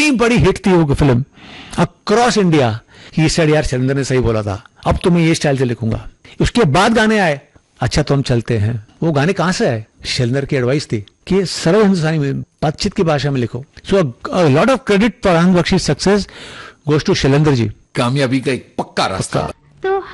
इतनी बड़ी हिट थी वो film across India. He said यार शैलेंद्र ने सही बोला था, अब तो मैं ये स्टाइल से लिखूंगा। उसके बाद गाने आए, अच्छा तो हम चलते हैं। वो गाने कहां से आए? शैलेंद्र की एडवाइस थी कि सरल हिंदुस्तानी में बातचीत की भाषा में लिखो। So lot of credit for Anand Bakshi success goes to Shailendra ji. कामयाबी का एक पक्का रास्ता।